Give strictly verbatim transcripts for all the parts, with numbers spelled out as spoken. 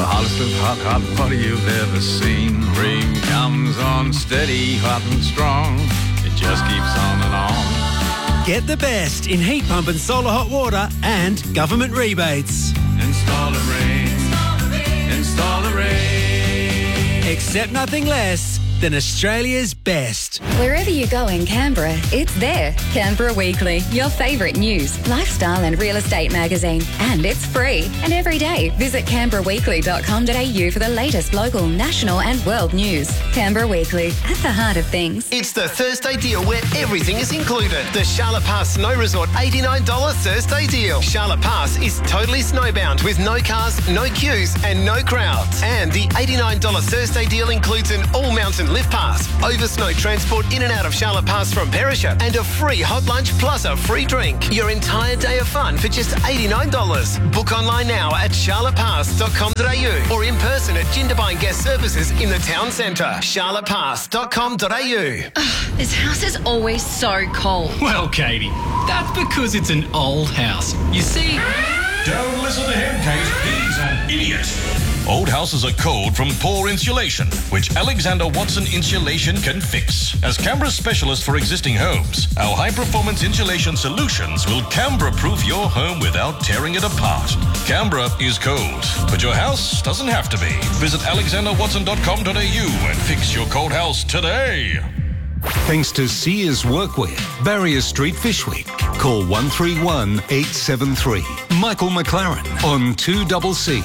The hottest of hot, hot water you've ever seen. Rain comes on steady, hot and strong. It just keeps on and on. Get the best in heat pump and solar hot water and government rebates. Install a rain. Install a rain. Install a rain. Accept nothing less than Australia's best. Wherever you go in Canberra, it's there. Canberra Weekly, your favourite news, lifestyle and real estate magazine. And it's free. And every day, visit canberra weekly dot com dot a u for the latest local, national and world news. Canberra Weekly, at the heart of things. It's the Thursday deal where everything is included. The Charlotte Pass Snow Resort eighty-nine dollars Thursday deal. Charlotte Pass is totally snowbound with no cars, no queues and no crowds. And the eighty-nine dollars Thursday deal includes an all-mountain lift pass, over snow transport in and out of Charlotte Pass from Perisher, and a free hot lunch plus a free drink. Your entire day of fun for just eighty-nine dollars. Book online now at charlotte pass dot com dot a u or in person at Jindabyne Guest Services in the town centre. charlotte pass dot com dot a u. Ugh, this house is always so cold. Well, Katie, that's because it's an old house. You see... Don't listen to him, Kate. He's an idiot. Old houses are cold from poor insulation, which Alexander Watson Insulation can fix. As Canberra's specialist for existing homes, our high-performance insulation solutions will Canberra-proof your home without tearing it apart. Canberra is cold, but your house doesn't have to be. Visit alexander watson dot com dot a u and fix your cold house today. Thanks to Sears Workwear, Barrier Street Fish Week. Call one three one, eight seven three. Michael McLaren on two C C.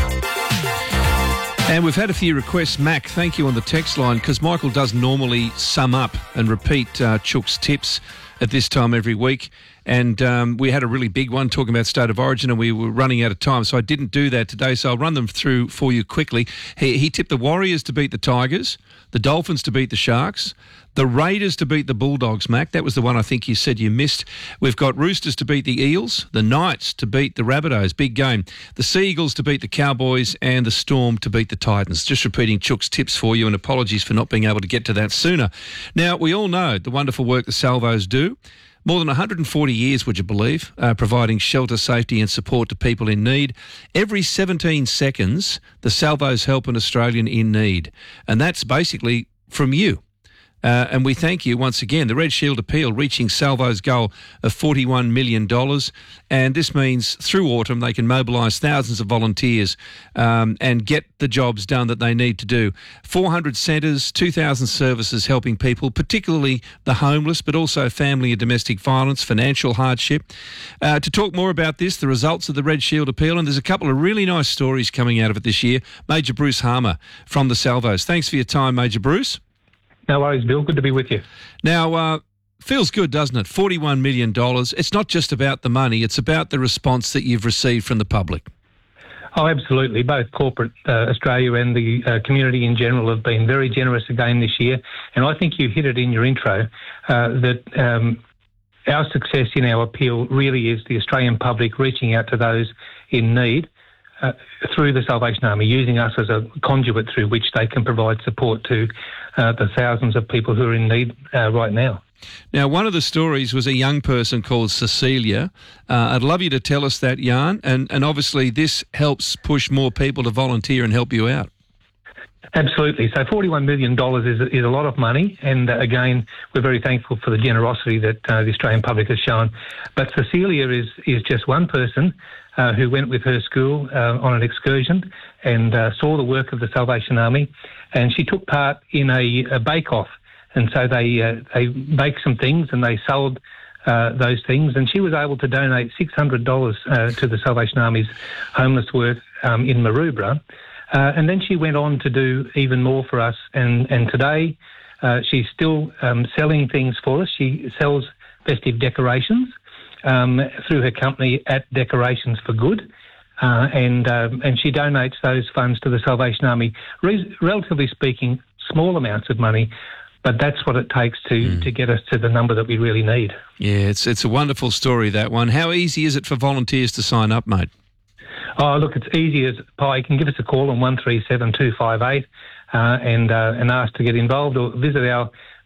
And we've had a few requests. Mac, thank you on the text line, because Michael does normally sum up and repeat uh, Chook's tips at this time every week. And um, we had a really big one talking about State of Origin, and we were running out of time, so I didn't do that today. So I'll run them through for you quickly. He, he tipped the Warriors to beat the Tigers, the Dolphins to beat the Sharks, the Raiders to beat the Bulldogs, Mac. That was the one I think you said you missed. We've got Roosters to beat the Eels, the Knights to beat the Rabbitohs, big game, the Seagulls to beat the Cowboys, and the Storm to beat the Titans. Just repeating Chook's tips for you, and apologies for not being able to get to that sooner. Now, we all know the wonderful work the Salvos do. More than one hundred forty years, would you believe, uh, providing shelter, safety and support to people in need. Every seventeen seconds, the Salvos help an Australian in need. And that's basically from you. Uh, and we thank you once again. The Red Shield appeal reaching Salvo's goal of forty-one million dollars. And this means through autumn they can mobilise thousands of volunteers um, and get the jobs done that they need to do. four hundred centres, two thousand services helping people, particularly the homeless, but also family and domestic violence, financial hardship. Uh, to talk more about this, the results of the Red Shield appeal, and there's a couple of really nice stories coming out of it this year. Major Bruce Harmer from the Salvos. Thanks for your time, Major Bruce. No worries, Bill. Good to be with you. Now, uh, feels good, doesn't it? forty-one million dollars. It's not just about the money. It's about the response that you've received from the public. Oh, absolutely. Both corporate uh, Australia and the uh, community in general have been very generous again this year. And I think you hit it in your intro, uh, that um, our success in our appeal really is the Australian public reaching out to those in need uh, through the Salvation Army, using us as a conduit through which they can provide support to uh, the thousands of people who are in need uh, right now. Now, one of the stories was a young person called Cecilia. Uh, I'd love you to tell us that, Jan, and, and obviously this helps push more people to volunteer and help you out. Absolutely. So forty-one million dollars is, is a lot of money, and uh, again, we're very thankful for the generosity that uh, the Australian public has shown. But Cecilia is, is just one person uh, who went with her school uh, on an excursion and uh, saw the work of the Salvation Army, and she took part in a, a bake-off. And so they uh, they baked some things and they sold uh, those things, and she was able to donate six hundred dollars uh, to the Salvation Army's homeless work um, in Maroubra. Uh, and then she went on to do even more for us, and, and today uh, she's still um, selling things for us. She sells festive decorations um, through her company at Decorations for Good, uh, and um, and she donates those funds to the Salvation Army, Re- relatively speaking, small amounts of money, but that's what it takes to, mm. to get us to the number that we really need. Yeah, it's it's a wonderful story, that one. How easy is it for volunteers to sign up, mate? Oh, look, it's easy as pie. You can give us a call on one three seven two five eight uh, and uh, and ask to get involved, or visit our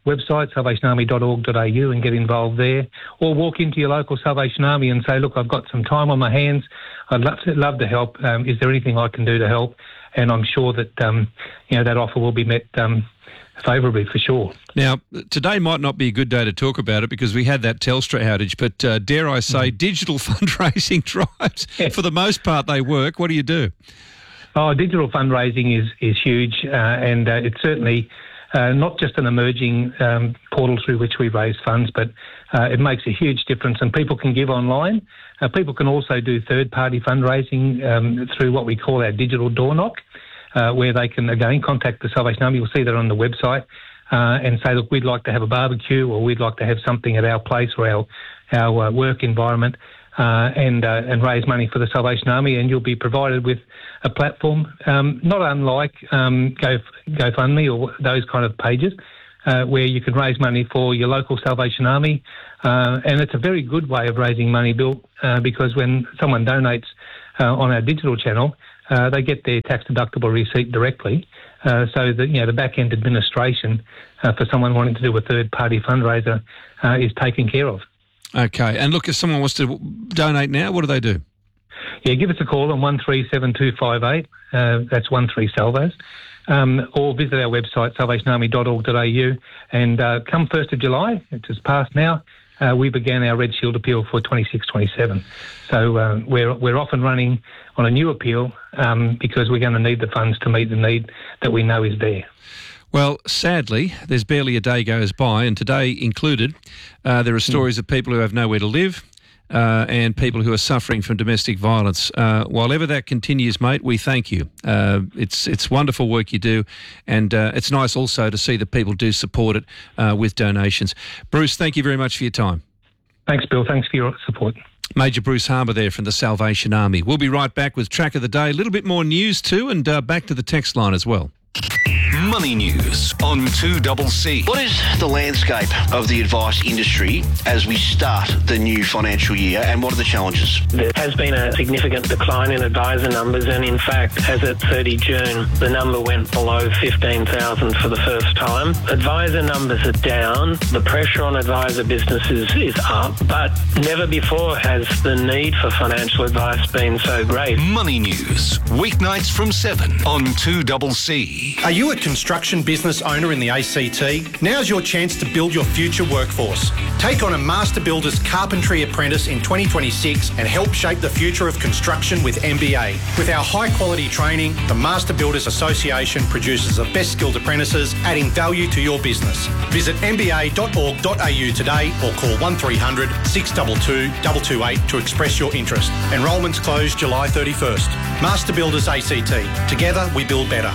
website, salvation army dot org dot a u, and get involved there. Or walk into your local Salvation Army and say, look, I've got some time on my hands. I'd love to, love to help. Um, is there anything I can do to help? And I'm sure that, um, you know, that offer will be met um, favourably for sure. Now, today might not be a good day to talk about it because we had that Telstra outage, but uh, dare I say, mm. digital fundraising drives, yeah. for the most part, they work. What do you do? Oh, digital fundraising is, is huge, uh, and uh, it's certainly uh, not just an emerging um, portal through which we raise funds, but uh, it makes a huge difference, and people can give online. Uh, people can also do third-party fundraising um, through what we call our digital door knock, uh, where they can, again, contact the Salvation Army. You'll see that on the website, uh, and say, look, we'd like to have a barbecue, or we'd like to have something at our place or our, our uh, work environment, uh, and uh, and raise money for the Salvation Army, and you'll be provided with a platform, um, not unlike um, Go, GoFundMe or those kind of pages, uh, where you can raise money for your local Salvation Army. Uh, and it's a very good way of raising money, Bill, uh, because when someone donates uh, on our digital channel, uh, they get their tax-deductible receipt directly. Uh, so that, you know, the back-end administration uh, for someone wanting to do a third-party fundraiser uh, is taken care of. Okay. And look, if someone wants to donate now, what do they do? Yeah, give us a call on one three seven two five eight. Uh, that's one three Salvos. Um, or visit our website, salvation army dot org dot a u. And uh, come first of July, it's just past now, uh, we began our Red Shield appeal for twenty-six twenty-seven. So uh, we're we're off and running on a new appeal um, because we're going to need the funds to meet the need that we know is there. Well, sadly, there's barely a day goes by, and today included, uh, there are stories mm. of people who have nowhere to live, Uh, and people who are suffering from domestic violence. Uh, while ever that continues, mate, we thank you. Uh, it's it's wonderful work you do, and uh, it's nice also to see that people do support it uh, with donations. Bruce, thank you very much for your time. Thanks, Bill. Thanks for your support. Major Bruce Harbour there from the Salvation Army. We'll be right back with Track of the Day, a little bit more news too, and uh, back to the text line as well. Money News on two C C. What is the landscape of the advice industry as we start the new financial year, and what are the challenges? There has been a significant decline in advisor numbers, and in fact, as at thirty June, the number went below fifteen thousand for the first time. Advisor numbers are down, the pressure on advisor businesses is up, but never before has the need for financial advice been so great. Money News, weeknights from seven on two C C. Are you a construction business owner in the A C T? Now's your chance to build your future workforce. Take on a Master Builders Carpentry Apprentice in twenty twenty-six and help shape the future of construction with M B A. With our high quality training, the Master Builders Association produces the best skilled apprentices, adding value to your business. Visit m b a dot org dot a u today or call one three hundred, six two two, two two eight to express your interest. Enrolments close July thirty-first. Master Builders A C T. Together we build better.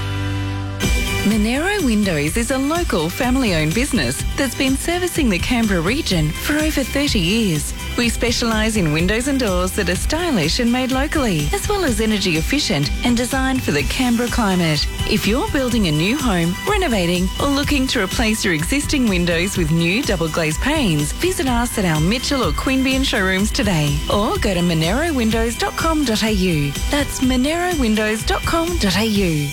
Monero Windows is a local family-owned business that's been servicing the Canberra region for over thirty years. We specialise in windows and doors that are stylish and made locally, as well as energy efficient and designed for the Canberra climate. If you're building a new home, renovating, or looking to replace your existing windows with new double glazed panes, visit us at our Mitchell or Queanbeyan showrooms today, or go to monero windows dot com dot a u. That's monero windows dot com dot a u.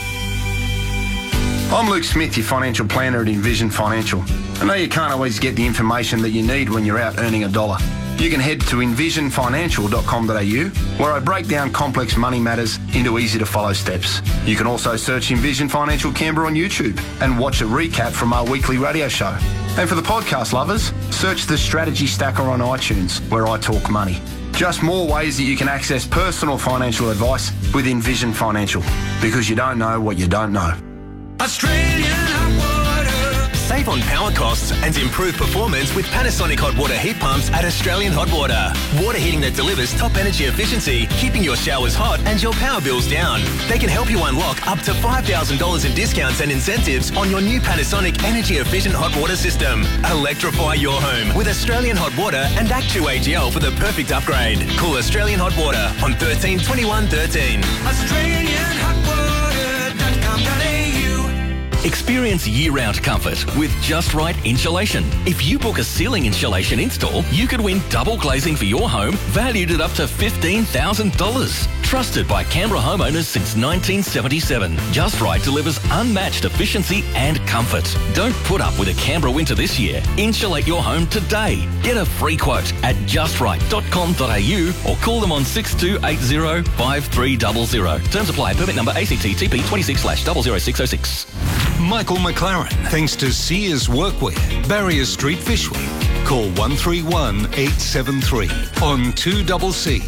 I'm Luke Smith, your financial planner at Envision Financial. I know you can't always get the information that you need when you're out earning a dollar. You can head to envision financial dot com dot a u, where I break down complex money matters into easy-to-follow steps. You can also search Envision Financial Canberra on YouTube and watch a recap from our weekly radio show. And for the podcast lovers, search the Strategy Stacker on iTunes, where I talk money. Just more ways that you can access personal financial advice with Envision Financial, because you don't know what you don't know. Australian hot water. Save on power costs and improve performance with Panasonic hot water heat pumps at Australian Hot Water. Water heating that delivers top energy efficiency, keeping your showers hot and your power bills down. They can help you unlock up to five thousand dollars in discounts and incentives on your new Panasonic energy efficient hot water system. Electrify your home with Australian Hot Water and Act two A G L for the perfect upgrade. Call Australian Hot Water on thirteen twenty-one thirteen. Australian Hot Water dot com dot a u. Experience year-round comfort with Just Right Insulation. If you book a ceiling insulation install, you could win double glazing for your home, valued at up to fifteen thousand dollars. Trusted by Canberra homeowners since nineteen seventy-seven. Just Right delivers unmatched efficiency and comfort. Don't put up with a Canberra winter this year. Insulate your home today. Get a free quote at just right dot com dot a u or call them on six two eight zero five three zero zero. Terms apply. Permit number A C T T P twenty-six slash zero zero six zero six. Michael McLaren, thanks to Sears Workwear, Barrier Street, Fishwick. Call one three one eight seven three on two C C.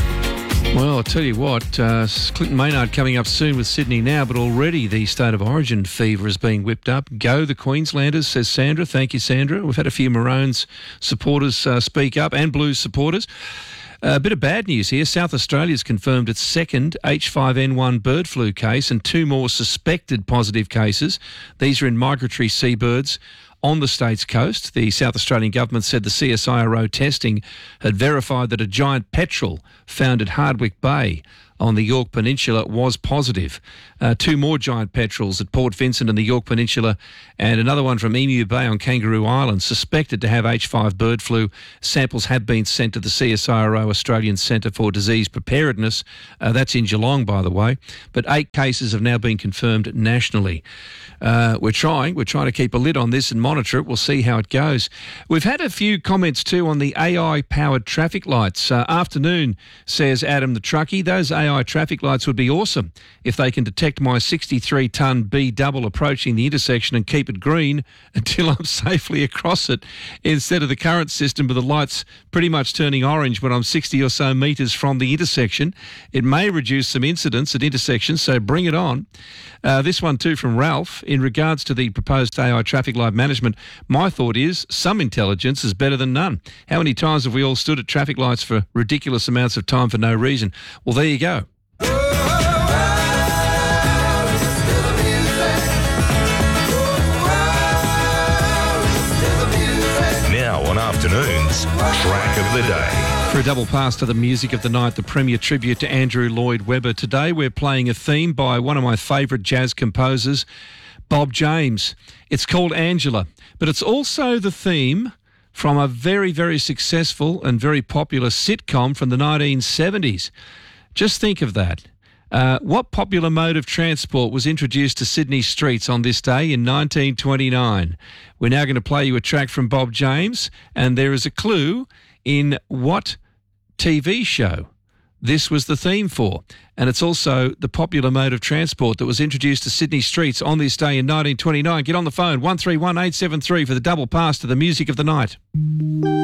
Well, I'll tell you what, uh, Clinton Maynard coming up soon with Sydney now, but already the State of Origin fever is being whipped up. Go the Queenslanders, says Sandra. Thank you, Sandra. We've had a few Maroons supporters uh, speak up and Blues supporters. Uh, a bit of bad news here. South Australia's confirmed its second H five N one bird flu case and two more suspected positive cases. These are in migratory seabirds on the state's coast. The South Australian government said the C S I R O testing had verified that a giant petrel found at Hardwick Bay on the Yorke Peninsula was positive. Uh, two more giant petrels at Port Vincent and the Yorke Peninsula and another one from Emu Bay on Kangaroo Island suspected to have H five bird flu. Samples have been sent to the C S I R O Australian Centre for Disease Preparedness. Uh, that's in Geelong, by the way. But eight cases have now been confirmed nationally. Uh, we're trying. We're trying to keep a lid on this and monitor it. We'll see how it goes. We've had a few comments too on the A I-powered traffic lights. Uh, afternoon, says Adam the truckie. Those A I traffic lights would be awesome if they can detect my sixty-three tonne B double approaching the intersection and keep it green until I'm safely across it, instead of the current system with the lights pretty much turning orange when I'm sixty or so metres from the intersection. It may reduce some incidents at intersections, so bring it on. Uh, this one too from Ralph. In regards to the proposed A I traffic light management, my thought is some intelligence is better than none. How many times have we all stood at traffic lights for ridiculous amounts of time for no reason? Well, there you go. Now on afternoons, track of the day. For a double pass to the music of the night, the premier tribute to Andrew Lloyd Webber. Today we're playing a theme by one of my favourite jazz composers, Bob James. It's called Angela, but it's also the theme from a very, very successful and very popular sitcom from the nineteen seventies. Just think of that. Uh, what popular mode of transport was introduced to Sydney streets on this day in nineteen twenty-nine? We're now going to play you a track from Bob James, and there is a clue in what T V show this was the theme for. And it's also the popular mode of transport that was introduced to Sydney streets on this day in nineteen twenty-nine. Get on the phone, one three one eight seven three for the double pass to the music of the night.